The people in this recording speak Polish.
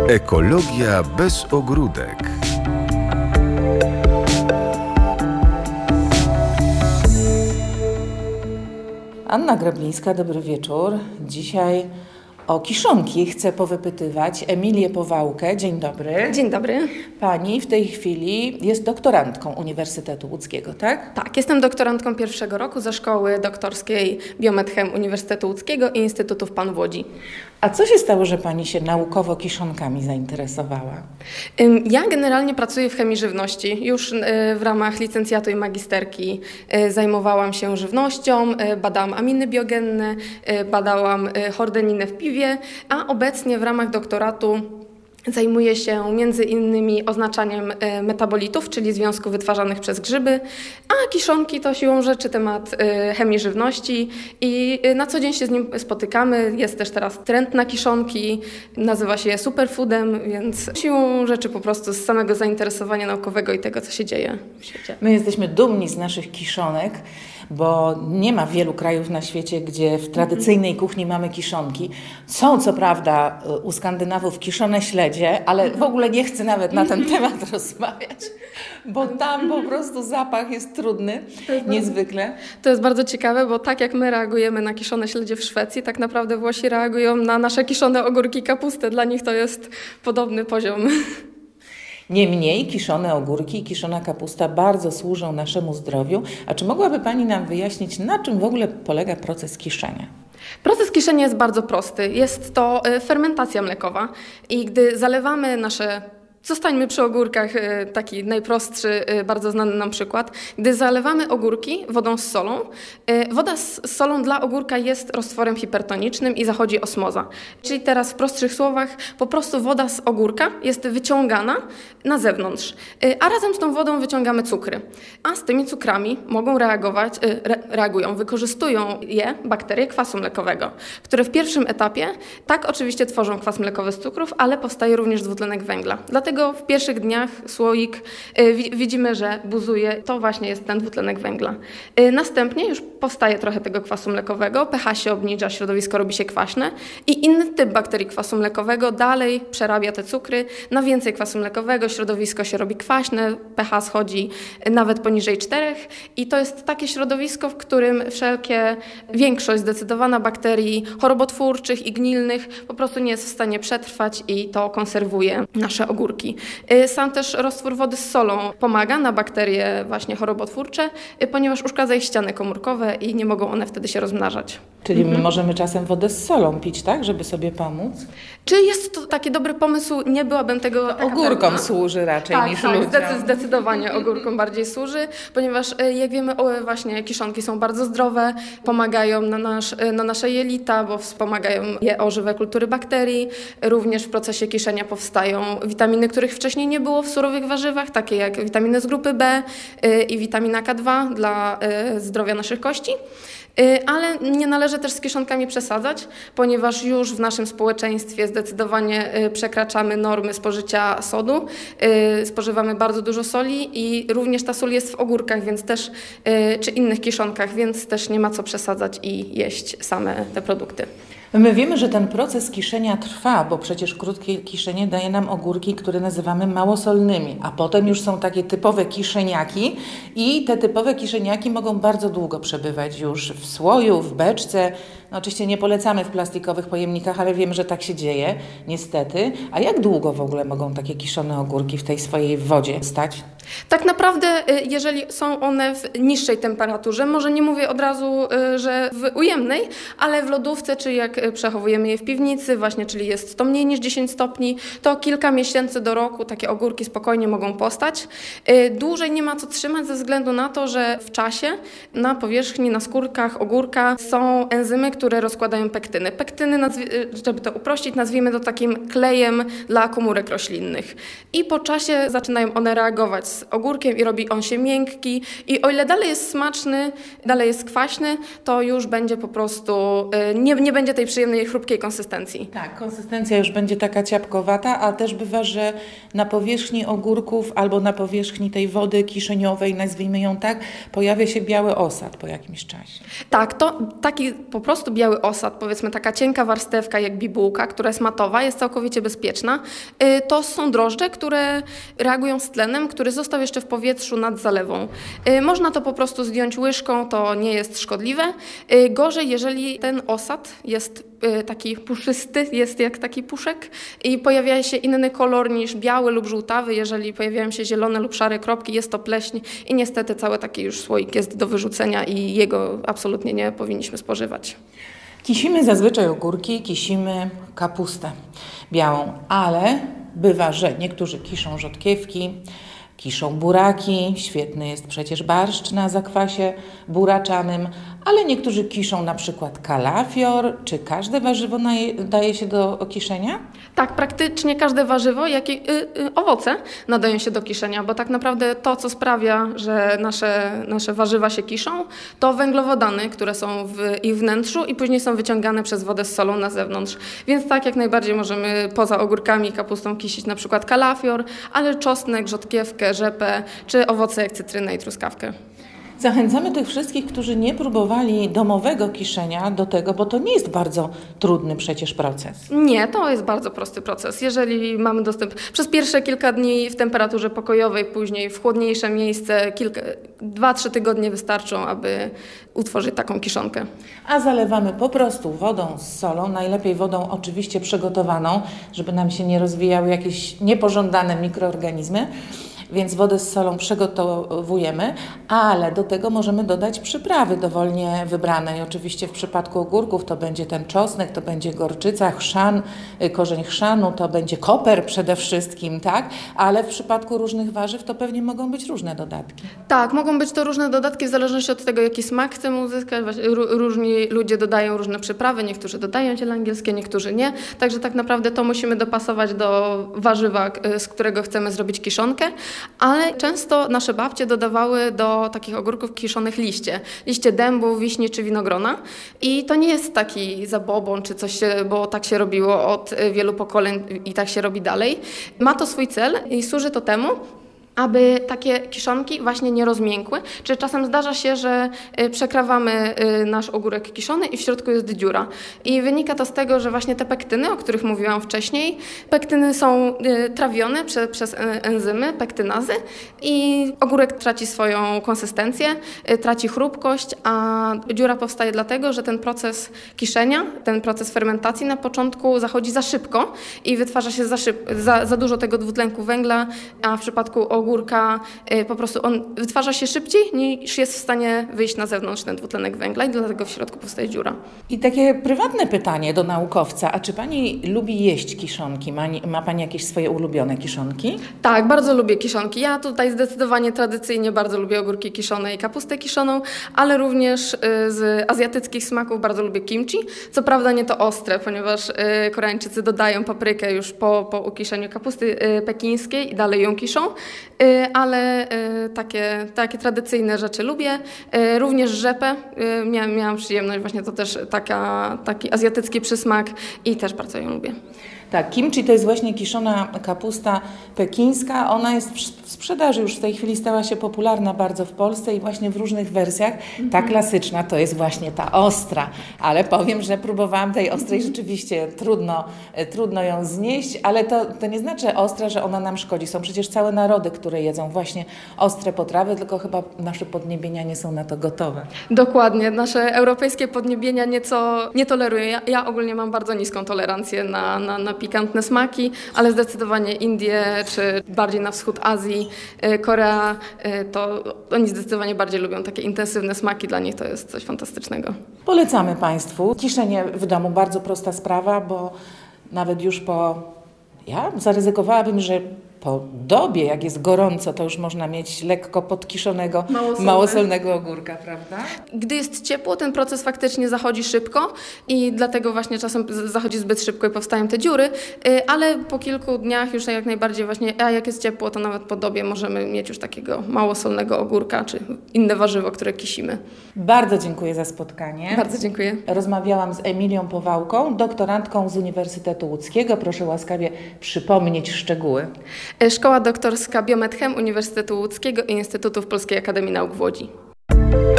Ekologia bez ogródek. Anna Grablińska, dobry wieczór. Dzisiaj o kiszonki chcę powypytywać Emilię Powałkę. Dzień dobry. Dzień dobry. Pani w tej chwili jest doktorantką Uniwersytetu Łódzkiego, tak? Tak, jestem doktorantką pierwszego roku ze Szkoły Doktorskiej Biomedchem Uniwersytetu Łódzkiego i Instytutu w PAN w Łodzi. A co się stało, że Pani się naukowo kiszonkami zainteresowała? Ja generalnie pracuję w chemii żywności. Już w ramach licencjatu i magisterki zajmowałam się żywnością, badałam aminy biogenne, badałam chordeninę w piwie, a obecnie w ramach doktoratu zajmuję się między innymi oznaczaniem metabolitów, czyli związków wytwarzanych przez grzyby, a kiszonki to siłą rzeczy temat chemii żywności i na co dzień się z nim spotykamy. Jest też teraz trend na kiszonki, nazywa się je superfoodem, więc siłą rzeczy po prostu z samego zainteresowania naukowego i tego, co się dzieje w świecie. My jesteśmy dumni z naszych kiszonek, bo nie ma wielu krajów na świecie, gdzie w tradycyjnej kuchni mamy kiszonki. Są co prawda u Skandynawów kiszone śledzie, ale w ogóle nie chcę nawet na ten temat rozmawiać, bo tam po prostu zapach jest trudny, niezwykle. To jest bardzo ciekawe, bo tak jak my reagujemy na kiszone śledzie w Szwecji, tak naprawdę Włosi reagują na nasze kiszone ogórki i kapustę. Dla nich to jest podobny poziom. Niemniej kiszone ogórki i kiszona kapusta bardzo służą naszemu zdrowiu. A czy mogłaby Pani nam wyjaśnić, na czym w ogóle polega proces kiszenia? Proces kiszenia jest bardzo prosty. Jest to fermentacja mlekowa i gdy zalewamy nasze... Zostańmy przy ogórkach, taki najprostszy, bardzo znany nam przykład. Gdy zalewamy ogórki wodą z solą, woda z solą dla ogórka jest roztworem hipertonicznym i zachodzi osmoza. Czyli teraz w prostszych słowach, po prostu woda z ogórka jest wyciągana na zewnątrz, a razem z tą wodą wyciągamy cukry. A z tymi cukrami mogą reagują, wykorzystują je bakterie kwasu mlekowego, które w pierwszym etapie tak oczywiście tworzą kwas mlekowy z cukrów, ale powstaje również dwutlenek węgla. Dlatego w pierwszych dniach słoik widzimy, że buzuje. To właśnie jest ten dwutlenek węgla. Następnie już powstaje trochę tego kwasu mlekowego, pH się obniża, środowisko robi się kwaśne i inny typ bakterii kwasu mlekowego dalej przerabia te cukry na więcej kwasu mlekowego, środowisko się robi kwaśne, pH schodzi nawet poniżej 4 i to jest takie środowisko, w którym większość zdecydowana bakterii chorobotwórczych i gnilnych po prostu nie jest w stanie przetrwać i to konserwuje nasze ogórki. Sam też roztwór wody z solą pomaga na bakterie właśnie chorobotwórcze, ponieważ uszkadza ich ściany komórkowe i nie mogą one wtedy się rozmnażać. Czyli my możemy czasem wodę z solą pić, tak, żeby sobie pomóc? Czy jest to taki dobry pomysł? Nie byłabym tego ogórkom służy raczej niż ludziom. Zdecydowanie ogórkom bardziej służy, ponieważ jak wiemy, właśnie kiszonki są bardzo zdrowe, pomagają na nasze jelita, bo wspomagają je o żywe kultury bakterii. Również w procesie kiszenia powstają witaminy, których wcześniej nie było w surowych warzywach, takie jak witaminy z grupy B i witamina K2 dla zdrowia naszych kości. Ale nie należy też z kiszonkami przesadzać, ponieważ już w naszym społeczeństwie zdecydowanie przekraczamy normy spożycia sodu, spożywamy bardzo dużo soli i również ta sól jest w ogórkach, więc też, czy innych kiszonkach, więc też nie ma co przesadzać i jeść same te produkty. My wiemy, że ten proces kiszenia trwa, bo przecież krótkie kiszenie daje nam ogórki, które nazywamy małosolnymi, a potem już są takie typowe kiszeniaki i te typowe kiszeniaki mogą bardzo długo przebywać już w słoju, w beczce. No oczywiście nie polecamy w plastikowych pojemnikach, ale wiemy, że tak się dzieje, niestety. A jak długo w ogóle mogą takie kiszone ogórki w tej swojej wodzie stać? Tak naprawdę, jeżeli są one w niższej temperaturze, może nie mówię od razu, że w ujemnej, ale w lodówce, czy jak przechowujemy je w piwnicy, właśnie, czyli jest to mniej niż 10 stopni, to kilka miesięcy do roku takie ogórki spokojnie mogą postać. Dłużej nie ma co trzymać ze względu na to, że w czasie na powierzchni, na skórkach ogórka są enzymy, które rozkładają pektyny. Pektyny, żeby to uprościć, nazwijmy to takim klejem dla komórek roślinnych. I po czasie zaczynają one reagować z ogórkiem i robi on się miękki i o ile dalej jest smaczny, dalej jest kwaśny, to już będzie po prostu, nie będzie tej przyjemnej, chrupkiej konsystencji. Tak, konsystencja już będzie taka ciapkowata, a też bywa, że na powierzchni ogórków albo na powierzchni tej wody kiszeniowej, nazwijmy ją tak, pojawia się biały osad po jakimś czasie. Tak, to taki po prostu prostu biały osad, powiedzmy taka cienka warstewka jak bibułka, która jest matowa, jest całkowicie bezpieczna. To są drożdże, które reagują z tlenem, który został jeszcze w powietrzu nad zalewą. Można to po prostu zdjąć łyżką, to nie jest szkodliwe. Gorzej, jeżeli ten osad jest taki puszysty, jest jak taki puszek i pojawia się inny kolor niż biały lub żółtawy. Jeżeli pojawiają się zielone lub szare kropki, jest to pleśń i niestety cały taki już słoik jest do wyrzucenia i jego absolutnie nie powinniśmy spożywać. Kisimy zazwyczaj ogórki, kisimy kapustę białą, ale bywa, że niektórzy kiszą rzodkiewki, kiszą buraki, świetny jest przecież barszcz na zakwasie buraczanym, ale niektórzy kiszą na przykład kalafior. Czy każde warzywo daje się do kiszenia? Tak, praktycznie każde warzywo, jak i owoce nadają się do kiszenia, bo tak naprawdę to, co sprawia, że nasze warzywa się kiszą, to węglowodany, które są w ich wnętrzu i później są wyciągane przez wodę z solą na zewnątrz. Więc tak jak najbardziej możemy poza ogórkami i kapustą kisić na przykład kalafior, ale czosnek, rzodkiewkę, rzepę, czy owoce jak cytrynę i truskawkę. Zachęcamy tych wszystkich, którzy nie próbowali domowego kiszenia do tego, bo to nie jest bardzo trudny przecież proces. Nie, to jest bardzo prosty proces. Jeżeli mamy dostęp przez pierwsze kilka dni w temperaturze pokojowej, później w chłodniejsze miejsce, 2-3 tygodnie wystarczą, aby utworzyć taką kiszonkę. A zalewamy po prostu wodą z solą, najlepiej wodą oczywiście przygotowaną, żeby nam się nie rozwijały jakieś niepożądane mikroorganizmy. Więc wodę z solą przygotowujemy, ale do tego możemy dodać przyprawy dowolnie wybrane. I oczywiście w przypadku ogórków to będzie ten czosnek, to będzie gorczyca, chrzan, korzeń chrzanu, to będzie koper przede wszystkim, tak? Ale w przypadku różnych warzyw to pewnie mogą być różne dodatki. Tak, mogą być to różne dodatki w zależności od tego, jaki smak chcemy uzyskać. Różni ludzie dodają różne przyprawy, niektórzy dodają ziele angielskie, niektórzy nie. Także tak naprawdę to musimy dopasować do warzywa, z którego chcemy zrobić kiszonkę. Ale często nasze babcie dodawały do takich ogórków kiszonych liście dębu, wiśni czy winogrona. I to nie jest taki zabobon czy coś, bo tak się robiło od wielu pokoleń i tak się robi dalej. Ma to swój cel i służy to temu, aby takie kiszonki właśnie nie rozmiękły. Czy czasem zdarza się, że przekrawamy nasz ogórek kiszony i w środku jest dziura. I wynika to z tego, że właśnie te pektyny, o których mówiłam wcześniej, pektyny są trawione przez enzymy, pektynazy i ogórek traci swoją konsystencję, traci chrupkość, a dziura powstaje dlatego, że ten proces kiszenia, ten proces fermentacji na początku zachodzi za szybko i wytwarza się za dużo tego dwutlenku węgla, a w przypadku ogórka po prostu on wytwarza się szybciej niż jest w stanie wyjść na zewnątrz ten dwutlenek węgla i dlatego w środku powstaje dziura. I takie prywatne pytanie do naukowca. A czy Pani lubi jeść kiszonki? Ma Pani jakieś swoje ulubione kiszonki? Tak, bardzo lubię kiszonki. Ja tutaj zdecydowanie tradycyjnie bardzo lubię ogórki kiszone i kapustę kiszoną, ale również z azjatyckich smaków bardzo lubię kimchi. Co prawda nie to ostre, ponieważ Koreańczycy dodają paprykę już po ukiszeniu kapusty pekińskiej i dalej ją kiszą. Ale takie tradycyjne rzeczy lubię. Również rzepę. Miałam przyjemność, właśnie to też taki azjatycki przysmak i też bardzo ją lubię. Tak, kimchi to jest właśnie kiszona kapusta pekińska. Ona jest w sprzedaży, już w tej chwili stała się popularna bardzo w Polsce i właśnie w różnych wersjach. Ta klasyczna to jest właśnie ta ostra, ale powiem, że próbowałam tej ostrej, rzeczywiście trudno ją znieść, ale to nie znaczy ostra, że ona nam szkodzi. Są przecież całe narody, które jedzą właśnie ostre potrawy, tylko chyba nasze podniebienia nie są na to gotowe. Dokładnie, nasze europejskie podniebienia nieco nie tolerują. Ja ogólnie mam bardzo niską tolerancję na pikantne smaki, ale zdecydowanie Indie, czy bardziej na wschód Azji, Korea, to oni zdecydowanie bardziej lubią takie intensywne smaki, dla nich to jest coś fantastycznego. Polecamy Państwu. Kiszenie w domu, bardzo prosta sprawa, bo nawet już ja zaryzykowałabym, że po dobie, jak jest gorąco, to już można mieć lekko podkiszonego, małosolnego ogórka, prawda? Gdy jest ciepło, ten proces faktycznie zachodzi szybko i dlatego właśnie czasem zachodzi zbyt szybko i powstają te dziury, ale po kilku dniach już jak najbardziej właśnie, a jak jest ciepło, to nawet po dobie możemy mieć już takiego małosolnego ogórka, czy inne warzywo, które kisimy. Bardzo dziękuję za spotkanie. Bardzo dziękuję. Rozmawiałam z Emilią Powałką, doktorantką z Uniwersytetu Łódzkiego. Proszę łaskawie przypomnieć szczegóły. Szkoła Doktorska Biomedchem Uniwersytetu Łódzkiego i Instytutów Polskiej Akademii Nauk w Łodzi.